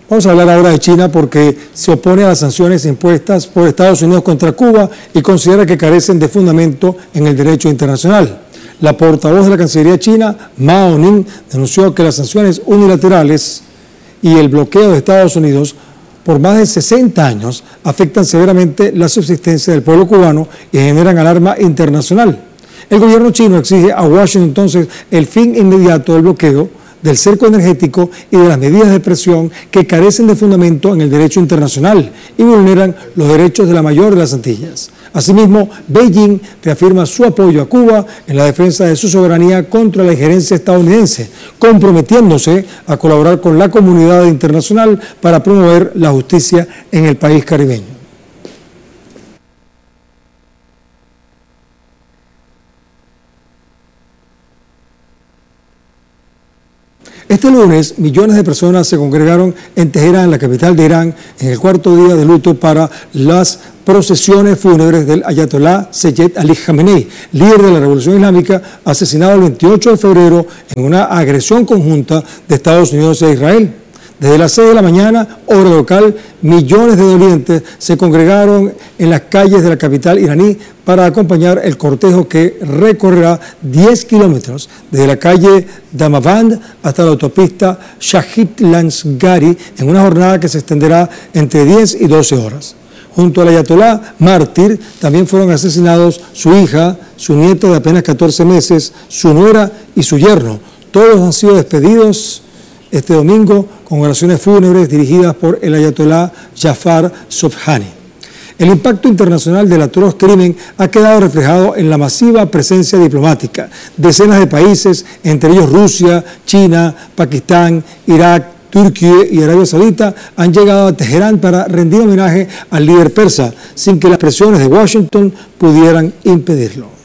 Vamos a hablar ahora de China porque se opone a las sanciones impuestas por Estados Unidos contra Cuba y considera que carecen de fundamento en el derecho internacional. La portavoz de la Cancillería china, Mao Ning, denunció que las sanciones unilaterales y el bloqueo de Estados Unidos por más de 60 años afectan severamente la subsistencia del pueblo cubano y generan alarma internacional. El gobierno chino exige a Washington entonces el fin inmediato del bloqueo, del cerco energético y de las medidas de presión que carecen de fundamento en el derecho internacional y vulneran los derechos de la mayor de las Antillas. Asimismo, Beijing reafirma su apoyo a Cuba en la defensa de su soberanía contra la injerencia estadounidense, comprometiéndose a colaborar con la comunidad internacional para promover la justicia en el país caribeño. Este lunes, millones de personas se congregaron en Teherán, la capital de Irán, en el cuarto día de luto para las procesiones fúnebres del ayatolá Seyed Ali Khamenei, líder de la Revolución Islámica, asesinado el 28 de febrero en una agresión conjunta de Estados Unidos e Israel. Desde las 6 de la mañana, hora local, millones de dolientes se congregaron en las calles de la capital iraní para acompañar el cortejo que recorrerá 10 kilómetros desde la calle Damavand hasta la autopista Shahid Lansgari en una jornada que se extenderá entre 10 y 12 horas. Junto al ayatolá mártir también fueron asesinados su hija, su nieta de apenas 14 meses, su nuera y su yerno. Todos han sido despedidos este domingo con oraciones fúnebres dirigidas por el ayatolá Jafar Sobhani. El impacto internacional del atroz crimen ha quedado reflejado en la masiva presencia diplomática. Decenas de países, entre ellos Rusia, China, Pakistán, Irak, Turquía y Arabia Saudita, han llegado a Teherán para rendir homenaje al líder persa, sin que las presiones de Washington pudieran impedirlo.